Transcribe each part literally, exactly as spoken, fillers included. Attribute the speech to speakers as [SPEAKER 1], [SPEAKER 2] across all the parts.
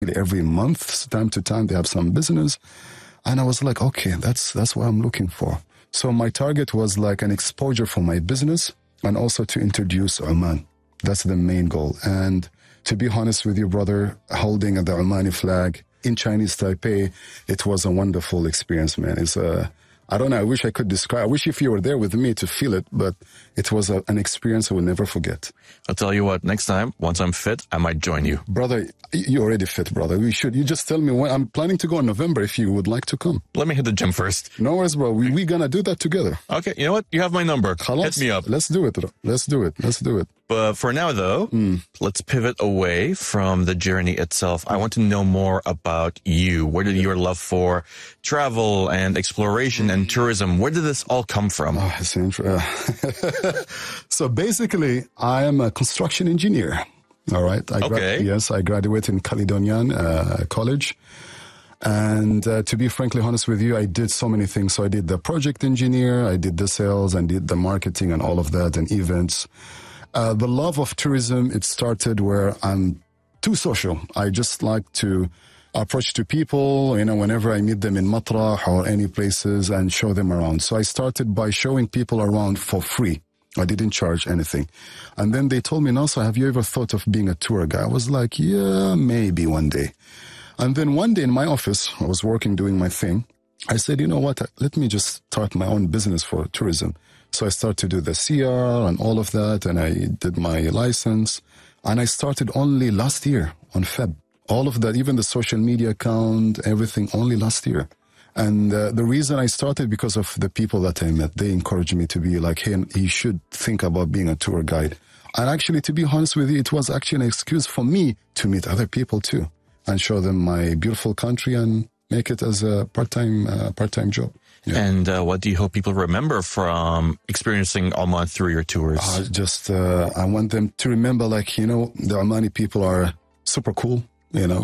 [SPEAKER 1] every month, time to time, they have some business. And I was like, okay, that's that's what I'm looking for. So my target was like an exposure for my business and also to introduce Oman. That's the main goal. And to be honest with you, brother, holding the Omani flag in Chinese Taipei, it was a wonderful experience, man. It's a, I don't know, I wish I could describe, I wish if you were there with me to feel it, but it was a, an experience I will never forget.
[SPEAKER 2] I'll tell you what, next time, once I'm fit, I might join you.
[SPEAKER 1] Brother, you're already fit, brother. We should, you just tell me when. I'm planning to go in November if you would like to come.
[SPEAKER 2] Let me hit the gym first.
[SPEAKER 1] No worries, bro. We're we gonna do that together.
[SPEAKER 2] Okay, you know what? You have my number.
[SPEAKER 1] Khalas,
[SPEAKER 2] hit me up.
[SPEAKER 1] Let's do it. Let's do it. Let's do it.
[SPEAKER 2] But for now, though, mm. let's pivot away from the journey itself. I want to know more about you. Where did your love for travel and exploration and tourism, where did this all come from?
[SPEAKER 1] Oh, it's uh, so basically, I am a construction engineer. All right. I
[SPEAKER 2] okay.
[SPEAKER 1] Gra- yes, I graduated in Caledonian uh, College. And uh, to be frankly honest with you, I did so many things. So I did the project engineer, I did the sales, and did the marketing and all of that and events. Uh, the love of tourism, it started where I'm too social. I just like to approach to people, you know, whenever I meet them in Matrah or any places and show them around. So I started by showing people around for free. I didn't charge anything. And then they told me, Nasser, have you ever thought of being a tour guide? I was like, yeah, maybe one day. And then one day in my office, I was working, doing my thing. I said, you know what, let me just start my own business for tourism. So I started to do the C R and all of that, and I did my license. And I started only last year on Feb. All of that, even the social media account, everything, only last year. And uh, the reason I started because of the people that I met. They encouraged me to be like, hey, you should think about being a tour guide. And actually, to be honest with you, it was actually an excuse for me to meet other people too and show them my beautiful country and make it as a part-time uh, part-time job.
[SPEAKER 2] Yeah. And uh, what do you hope people remember from experiencing Oman through your tours?
[SPEAKER 1] Uh, just, uh, I want them to remember, like, you know, the Omani people are super cool, you know,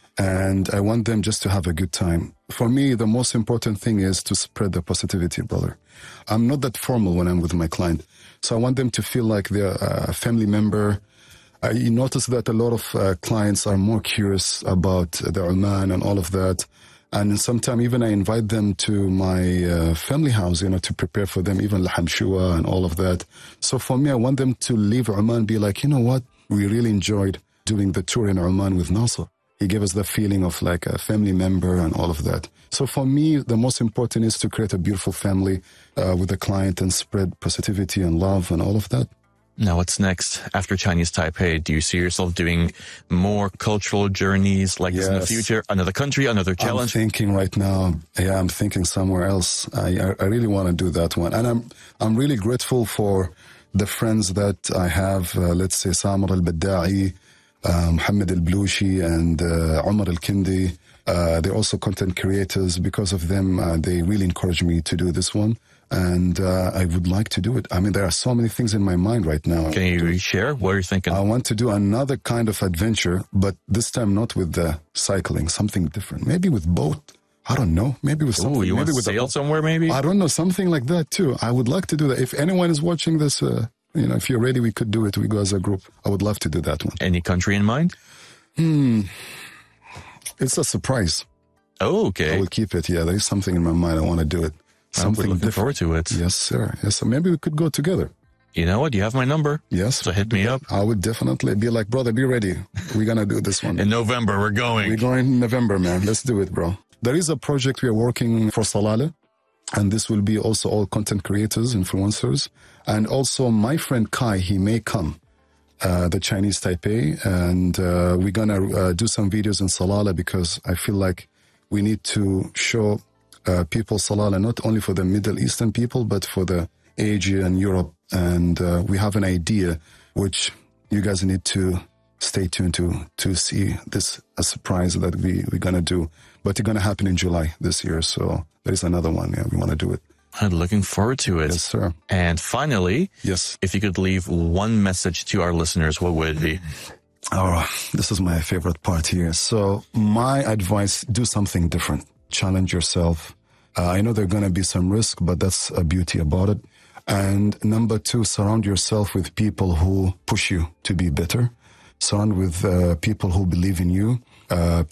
[SPEAKER 1] and I want them just to have a good time. For me, the most important thing is to spread the positivity, brother. I'm not that formal when I'm with my client. So I want them to feel like they're a family member. Uh, you notice that a lot of uh, clients are more curious about the Oman and all of that. And sometimes even I invite them to my uh, family house, you know, to prepare for them, even laham shua and all of that. So for me, I want them to leave Oman, be like, you know what? We really enjoyed doing the tour in Oman with Nasser. He gave us the feeling of like a family member and all of that. So for me, the most important is to create a beautiful family uh, with the client and spread positivity and love and all of that.
[SPEAKER 2] Now, what's next after Chinese Taipei? Do you see yourself doing more cultural journeys like yes. this in the future? Another country, another challenge?
[SPEAKER 1] I'm thinking right now, yeah, I'm thinking somewhere else. I, I really want to do that one. And I'm, I'm really grateful for the friends that I have. Uh, let's say Samar al-Badda'i, uh, Mohammed al-Blushi, and uh, Omar al-Kindi. Uh, they're also content creators. Because of them, uh, they really encouraged me to do this one. And uh, I would like to do it. I mean, there are so many things in my mind right now.
[SPEAKER 2] Can you share? What are you thinking?
[SPEAKER 1] I want to do another kind of adventure, but this time not with the cycling, something different. Maybe with boat. I don't know. Maybe with something.
[SPEAKER 2] Ooh, you
[SPEAKER 1] maybe
[SPEAKER 2] want to
[SPEAKER 1] with
[SPEAKER 2] sail somewhere, maybe?
[SPEAKER 1] I don't know. Something like that, too. I would like to do that. If anyone is watching this, uh, you know, if you're ready, we could do it. We go as a group. I would love to do that one.
[SPEAKER 2] Any country in mind?
[SPEAKER 1] Hmm. It's a surprise.
[SPEAKER 2] Oh, okay.
[SPEAKER 1] I will keep it. Yeah, there is something in my mind. I want to do it. Something
[SPEAKER 2] looking
[SPEAKER 1] different.
[SPEAKER 2] forward to it.
[SPEAKER 1] Yes, sir. Yes, so maybe we could go together.
[SPEAKER 2] You know what? You have my number.
[SPEAKER 1] Yes.
[SPEAKER 2] So hit me up.
[SPEAKER 1] I would definitely be like, brother, be ready. We're going to do this one.
[SPEAKER 2] In November, we're going.
[SPEAKER 1] We're going in November, man. Let's do it, bro. There is a project we are working for Salalah, and this will be also all content creators, influencers. And also my friend Kai, he may come, uh, the Chinese Taipei, and uh, we're going to uh, do some videos in Salalah because I feel like we need to show Uh, people Salalah, not only for the Middle Eastern people, but for the Asia and Europe. And uh, we have an idea, which you guys need to stay tuned to, to see this a surprise that we, we're going to do. But it's going to happen in July this year. So there is another one. Yeah, we want to do it.
[SPEAKER 2] I'm looking forward to it.
[SPEAKER 1] Yes, sir.
[SPEAKER 2] And finally,
[SPEAKER 1] yes,
[SPEAKER 2] if you could leave one message to our listeners, what would it be?
[SPEAKER 1] Oh, this is my favorite part here. So my advice, do something different. Challenge yourself. Uh, I know there are going to be some risk, but that's a beauty about it. And number two, surround yourself with people who push you to be better. Surround with uh, people who believe in you. uh,